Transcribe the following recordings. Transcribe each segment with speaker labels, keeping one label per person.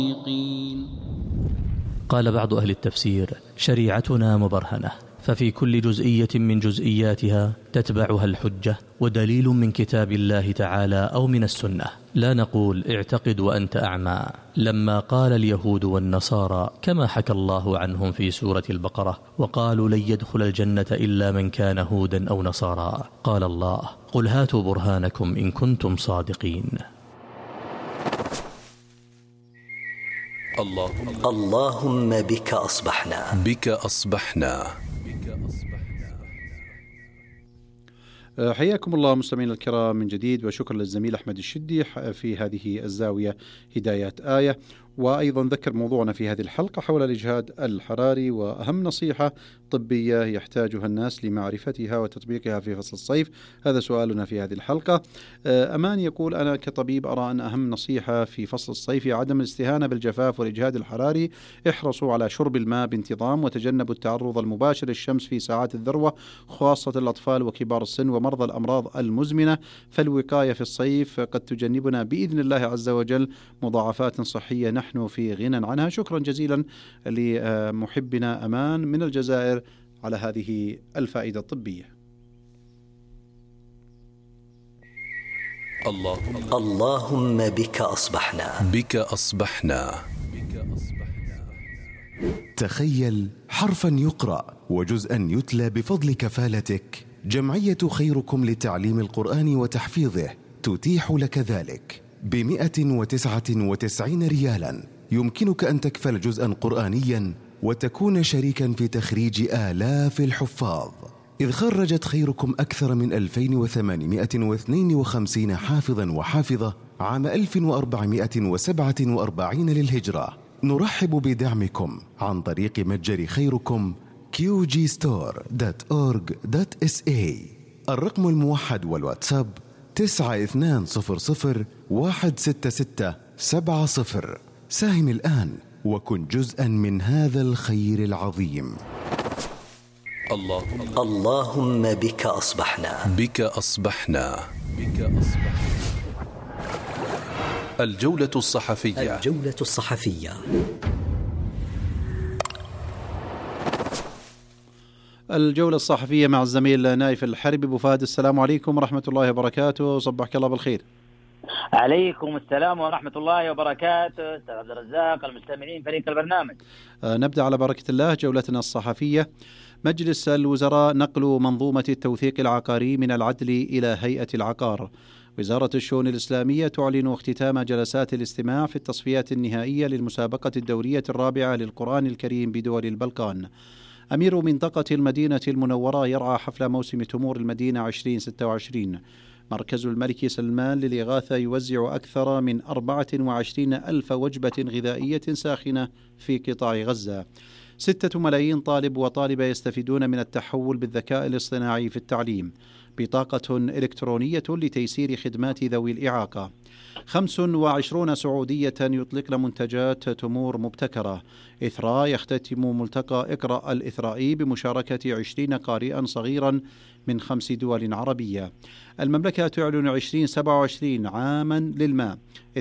Speaker 1: قال بعض أهل التفسير: شريعتنا مبرهنة، ففي كل جزئية من جزئياتها تتبعها الحجة ودليل من كتاب الله تعالى أو من السنة. لا نقول اعتقد وأنت أعمى. لما قال اليهود والنصارى كما حكى الله عنهم في سورة البقرة وقالوا لن يدخل الجنة إلا من كان هودا أو نصارى، قال الله: قل هاتوا برهانكم إن كنتم صادقين.
Speaker 2: اللهم بك أصبحنا.
Speaker 3: حياكم الله مستمعينا الكرام من جديد، وشكرا للزميل أحمد الشدي في هذه الزاوية هدايات آية. وأيضا ذكر موضوعنا في هذه الحلقة حول الإجهاد الحراري وأهم نصيحة طبية يحتاجها الناس لمعرفتها وتطبيقها في فصل الصيف. هذا سؤالنا في هذه الحلقة. أمان يقول: أنا كطبيب أرى أن أهم نصيحة في فصل الصيف عدم الاستهانة بالجفاف والإجهاد الحراري. احرصوا على شرب الماء بانتظام، وتجنبوا التعرض المباشر للشمس في ساعات الذروة، خاصة الأطفال وكبار السن ومرضى الأمراض المزمنة، فالوقاية في الصيف قد تجنبنا بإذن الله عز وجل مضاعفات صحية نحن في غنى عنها. شكرا جزيلا لمحبنا أمان من الجزائر على هذه الفائدة الطبية.
Speaker 2: اللهم بك أصبحنا.
Speaker 4: تخيل حرفا يقرأ وجزءا يتلى بفضل كفالتك. جمعية خيركم لتعليم القرآن وتحفيظه تتيح لك ذلك ب199 ريالا. يمكنك أن تكفل جزءا قرآنيا وتكون شريكا في تخريج آلاف الحفاظ، إذ خرجت خيركم أكثر من 2852 حافظا وحافظة عام 1447 للهجرة. نرحب بدعمكم عن طريق متجر خيركم qgstore.org.sa. الرقم الموحد والواتساب 9200166770. ساهم الآن وكن جزءا من هذا الخير العظيم.
Speaker 2: اللهم بك أصبحنا.
Speaker 5: الجولة الصحفية.
Speaker 3: الجولة الصحفية مع الزميل نايف الحربي. أبو فهد، السلام عليكم ورحمة الله وبركاته. صبحك الله بالخير.
Speaker 6: عليكم السلام ورحمة الله وبركاته. أستاذ عبد الرزاق، المستمعين، فريق البرنامج.
Speaker 3: نبدأ على بركة الله جولتنا الصحفية. مجلس الوزراء نقل منظومة التوثيق العقاري من العدل إلى هيئة العقار. وزارة الشؤون الإسلامية تعلن اختتام جلسات الاستماع في التصفيات النهائية للمسابقة الدورية الرابعة للقرآن الكريم بدول البلقان. أمير منطقة المدينة المنورة يرعى حفل موسم تمور المدينة 2026. مركز الملك سلمان للإغاثة يوزع أكثر من 24 ألف وجبة غذائية ساخنة في قطاع غزة. 6 ملايين طالب وطالبة يستفيدون من التحول بالذكاء الاصطناعي في التعليم. بطاقة إلكترونية لتيسير خدمات ذوي الإعاقة. 25 سعودية يطلقن منتجات تمور مبتكرة. إثراء يختتم ملتقى اقرأ الإثرائي بمشاركة 20 قارئا صغيرا من 5 دول عربية. المملكة تعلن 2027 عاما للماء.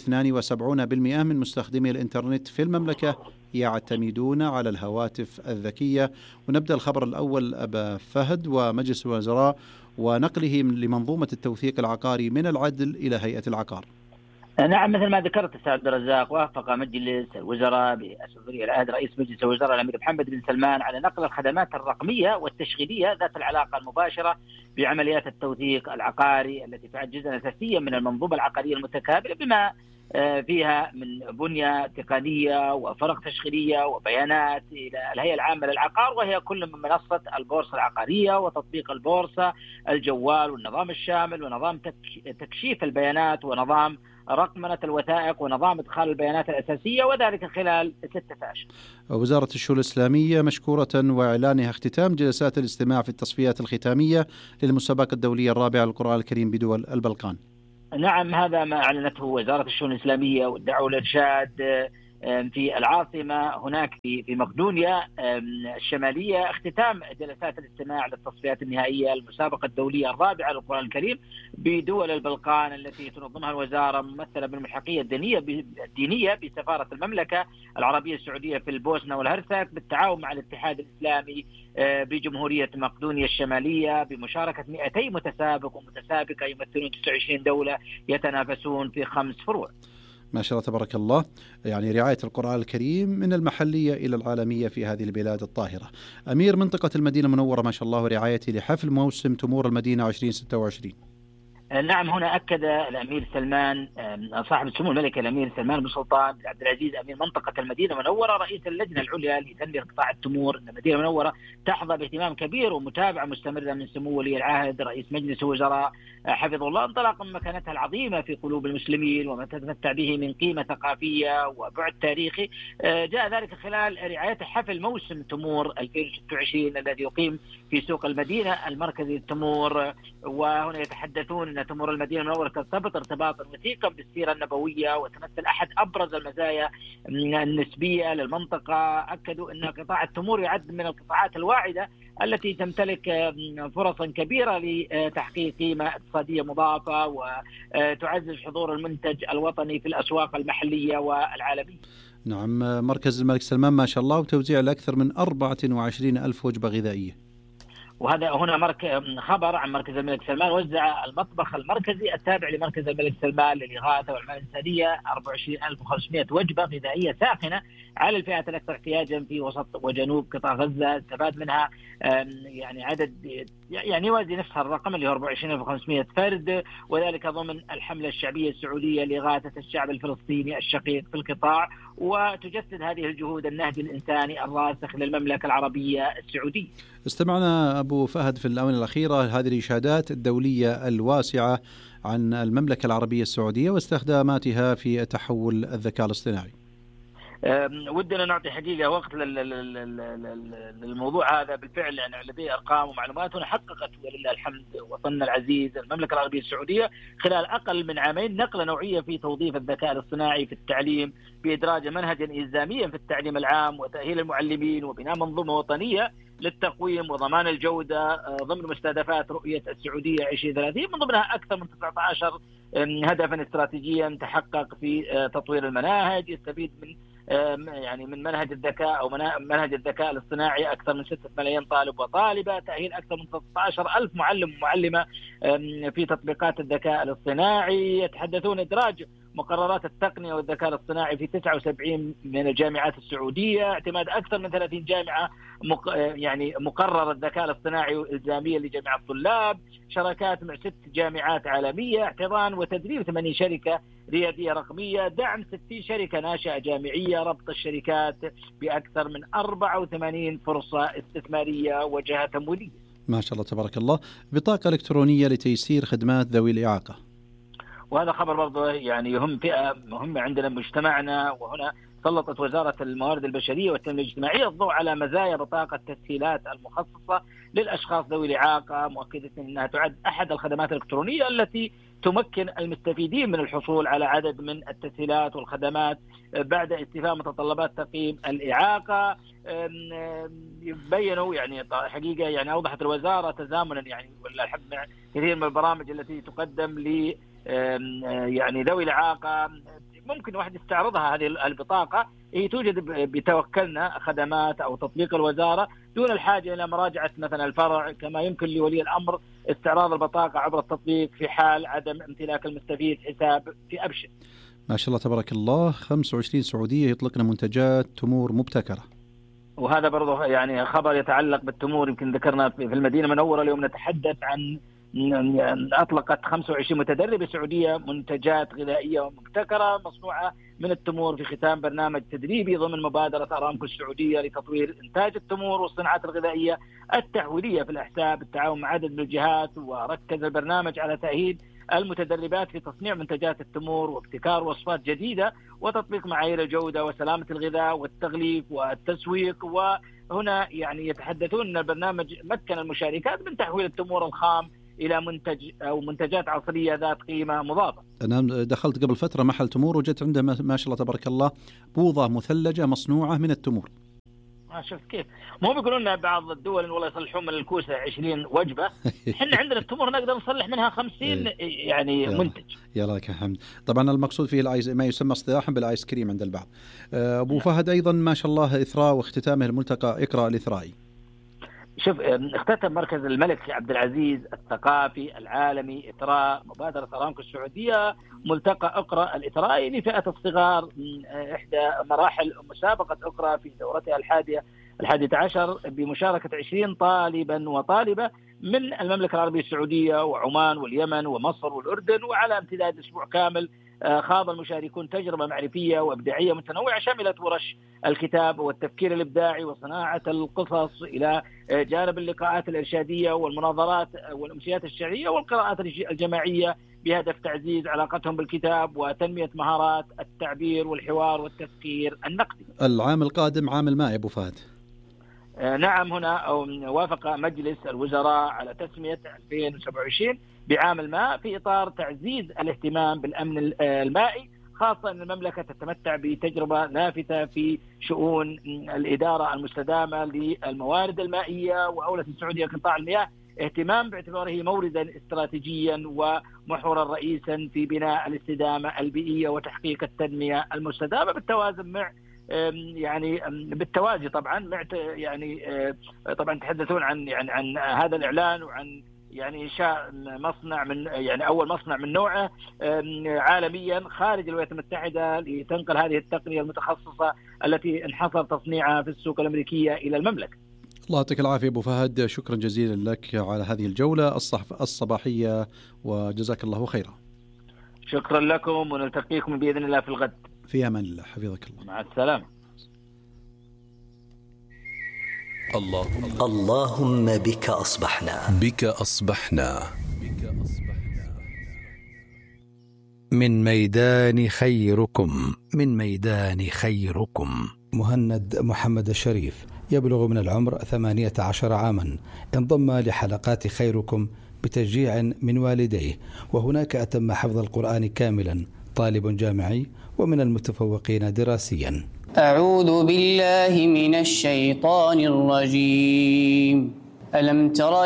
Speaker 3: 72% من مستخدمي الإنترنت في المملكة يعتمدون على الهواتف الذكية. ونبدأ الخبر الأول أبا فهد ومجلس الوزراء ونقله لمنظومة التوثيق العقاري من العدل إلى هيئة العقار.
Speaker 6: نعم، مثل ما ذكرت أستاذ عبد الرزاق، وافق مجلس الوزراء برئاسة ولي العهد رئيس مجلس الوزراء الأمير محمد بن سلمان على نقل الخدمات الرقمية والتشغيلية ذات العلاقة المباشرة بعمليات التوثيق العقاري التي تعد جزءا أساسيا من المنظومة العقارية المتكاملة، بما فيها من بنية تقنية وفرق تشغيلية وبيانات، إلى الهيئة العامة للعقار، وهي كل من منصة البورصة العقارية وتطبيق البورصة، الجوال والنظام الشامل ونظام تكشيف البيانات ونظام رقمنة الوثائق ونظام إدخال البيانات الأساسية، وذلك خلال 6 أشهر.
Speaker 3: وزارة الشؤون الإسلامية مشكورة وإعلانها اختتام جلسات الاستماع في التصفيات الختامية للمسابقة الدولية الرابعة للقرآن الكريم بدول البلقان.
Speaker 6: نعم، هذا ما أعلنته وزارة الشؤون الإسلامية والدعوة والإرشاد في العاصمة هناك في مقدونيا الشمالية اختتام جلسات الاستماع للتصفيات النهائية المسابقة الدولية الرابعة للقرآن الكريم بدول البلقان التي تنظمها الوزارة ممثلة بالملحقية الدينية بسفارة المملكة العربية السعودية في البوسنة والهرسك بالتعاون مع الاتحاد الإسلامي بجمهورية مقدونيا الشمالية بمشاركة 200 متسابق ومتسابقة يمثلون 29 دولة يتنافسون في 5 فروع.
Speaker 3: ما شاء الله تبارك الله، يعني رعاية القرآن الكريم من المحلية إلى العالمية في هذه البلاد الطاهرة. أمير منطقة المدينة المنورة ما شاء الله ورعايته لحفل موسم تمور المدينة 2026.
Speaker 6: نعم، هنا أكد الأمير سلمان صاحب السمو الملكي الأمير سلمان بن سلطان بن عبد العزيز أمير منطقة المدينة المنورة رئيس اللجنة العليا لتنمية قطاع التمور أن المدينة المنورة تحظى باهتمام كبير ومتابعة مستمرة من سمو ولي العهد رئيس مجلس الوزراء حفظه الله، انطلاقا من مكانتها العظيمة في قلوب المسلمين وما تتمتع به من قيمة ثقافية وبعد تاريخي. جاء ذلك خلال رعاية حفل موسم تمور 2026 الذي يقيم في سوق المدينة المركزي للتمور. وهنا يتحدثون أن تمور المدينة المنورة ترتبط ارتباطا وثيقا بالسيرة النبوية وتمثل أحد أبرز المزايا النسبية للمنطقة. أكدوا أن قطاع التمور يعد من القطاعات الواعدة التي تمتلك فرصا كبيرة لتحقيق قيمة اقتصادية مضافة وتعزز حضور المنتج الوطني في الأسواق المحلية والعالمية.
Speaker 3: نعم، مركز الملك سلمان ما شاء الله وتوزيع لأكثر من 24,000 وجبة غذائية.
Speaker 6: وهذا هنا خبر عن مركز الملك سلمان. وزع المطبخ المركزي التابع لمركز الملك سلمان للإغاثة والعمل الإنسانية 24,500 وجبة غذائية ساخنة على الفئات الأكثر احتياجا في وسط وجنوب قطاع غزة. استفاد منها يعني عدد يعني يوازي نفس الرقم اللي هو 24,500 فرد، وذلك ضمن الحملة الشعبية السعودية لإغاثة الشعب الفلسطيني الشقيق في القطاع، وتجسد هذه الجهود النهج الإنساني الراسخ للمملكة العربية السعودية.
Speaker 3: استمعنا أبو فهد في الآونة الأخيرة هذه الإشادات الدولية الواسعة عن المملكة العربية السعودية واستخداماتها في تحول الذكاء الاصطناعي.
Speaker 6: ودنا نعطي حقيقة وقت للموضوع هذا. بالفعل يعني لديه أرقام ومعلومات. هنا حققت ولله الحمد وطننا العزيز المملكة العربية السعودية خلال أقل من عامين نقلة نوعية في توظيف الذكاء الاصطناعي في التعليم بإدراج منهجا إلزاميا في التعليم العام وتأهيل المعلمين وبناء منظومة وطنية للتقويم وضمان الجودة ضمن مستهدفات رؤية السعودية 2030. من ضمنها أكثر من 19 هدفا استراتيجيا تحقق في تطوير المناهج. يستفيد من منهج الذكاء أو منهج الذكاء الاصطناعي أكثر من 6 ملايين طالب وطالبة. تأهيل أكثر من 13,000 معلم ومعلمة في تطبيقات الذكاء الاصطناعي. يتحدثون إدراج مقررات التقنية والذكاء الاصطناعي في 79 من الجامعات السعودية. اعتماد أكثر من 30 جامعة مقرر الذكاء الاصطناعي إلزاميا لجميع الطلاب. شراكات مع 6 جامعات عالمية. احتضان وتدريب 80 شركة ريادية رقمية. دعم 60 شركة ناشئة جامعية. ربط الشركات بأكثر من 84 فرصة استثمارية وجهة تمويلية.
Speaker 3: ما شاء الله تبارك الله. بطاقة إلكترونية لتيسير خدمات ذوي الإعاقة.
Speaker 6: وهذا خبر برضه يعني يهم فئة مهمة عندنا بمجتمعنا. وهنا سلطت وزارة الموارد البشرية والتنمية الاجتماعية الضوء على مزايا بطاقة التسهيلات المخصصة للأشخاص ذوي الإعاقة، مؤكدة أنها تعد أحد الخدمات الإلكترونية التي تمكن المستفيدين من الحصول على عدد من التسهيلات والخدمات بعد استيفاء متطلبات تقييم الإعاقة. بينوا يعني حقيقة يعني أوضحت الوزارة تزامنا يعني والحمد مع كثير من البرامج التي تقدم ل يعني ذوي الإعاقة ممكن واحد يستعرضها. هذه البطاقة هي توجد بتوكلنا خدمات أو تطبيق الوزارة دون الحاجة إلى مراجعة مثلا الفرع، كما يمكن لولي الأمر استعراض البطاقة عبر التطبيق في حال عدم امتلاك المستفيد حساب في أبشر.
Speaker 3: ما شاء الله تبارك الله. 25 سعودية يطلقن منتجات تمور مبتكرة.
Speaker 6: وهذا برضه يعني خبر يتعلق بالتمور. يمكن ذكرنا في المدينة المنورة اليوم نتحدث عن أطلقت 25 متدربة سعودية منتجات غذائية مبتكرة مصنوعة من التمور في ختام برنامج تدريبي ضمن مبادرة أرامكو السعودية لتطوير إنتاج التمور والصناعات الغذائية التحويلية في الأحساء بالتعاون مع عدد من الجهات. وركز البرنامج على تأهيل المتدربات في تصنيع منتجات التمور وابتكار وصفات جديدة وتطبيق معايير الجودة وسلامة الغذاء والتغليف والتسويق. وهنا يعني يتحدثون أن البرنامج مكن المشاركات من تحويل التمور الخام إلى منتج أو منتجات عصرية ذات قيمة مضافة.
Speaker 3: أنا دخلت قبل فترة محل تمور وجدت عنده ما شاء الله تبارك الله بوضة مثلجة مصنوعة من التمور.
Speaker 6: شفت كيف؟ مو بيقولون لنا بعض الدول والله يصلحون من الكوسة 20 وجبة، احنا عندنا التمور نقدر نصلح منها 50 يعني منتج.
Speaker 3: يا لك الحمد. طبعا المقصود فيه ما يسمى اصطلاحا بالايس كريم عند البعض. ابو فهد ايضا ما شاء الله اثراء واختتامه الملتقى اقرأ الاثرائي.
Speaker 6: شوف، اختتم مركز الملك عبد العزيز الثقافي العالمي إثراء مبادرة أرامكو السعودية ملتقى اقرأ الإثرائي لفئة الصغار، إحدى مراحل مسابقة اقرأ في دورتها الحادية عشر بمشاركة 20 طالبا وطالبة من المملكة العربية السعودية وعمان واليمن ومصر والأردن. وعلى امتداد أسبوع كامل خاض المشاركون تجربة معرفية وإبداعية متنوعة شملت ورش الكتاب والتفكير الإبداعي وصناعة القصص إلى جانب اللقاءات الإرشادية والمناظرات والأمسيات الشعرية والقراءات الجماعية بهدف تعزيز علاقتهم بالكتاب وتنمية مهارات التعبير والحوار والتفكير النقدي.
Speaker 3: العام القادم عام الماء يا أبو فهد.
Speaker 6: نعم، هنا وافق مجلس الوزراء على تسمية 2027 بعام الماء في إطار تعزيز الاهتمام بالأمن المائي، خاصة أن المملكة تتمتع بتجربة نافذة في شؤون الإدارة المستدامة للموارد المائية، وأولت السعودية قطاع المياه اهتمام باعتباره موردا استراتيجيا ومحورا رئيسا في بناء الاستدامة البيئية وتحقيق التنمية المستدامة بالتوازن مع بالتوازي طبعا مع طبعا تحدثون عن هذا الإعلان وعن إنشاء مصنع من أول مصنع من نوعه عالميا خارج الولايات المتحدة لتنقل هذه التقنية المتخصصة التي انحصر تصنيعها في السوق الأمريكية إلى المملكة.
Speaker 3: الله يعطيك العافية أبو فهد، شكرا جزيلا لك على هذه الجولة الصباحية وجزاك الله خيرا.
Speaker 6: شكرا لكم ونلتقيكم بإذن الله في الغد.
Speaker 3: في أمان الله، حفظك الله.
Speaker 6: مع السلامة.
Speaker 2: اللهم بك أصبحنا
Speaker 7: من ميدان خيركم مهند محمد الشريف يبلغ من العمر 18 عاما، انضم لحلقات خيركم بتشجيع من والديه، وهناك أتم حفظ القرآن كاملا، طالب جامعي ومن المتفوقين دراسيا.
Speaker 8: أعوذ بالله من الشيطان الرجيم. ألم تر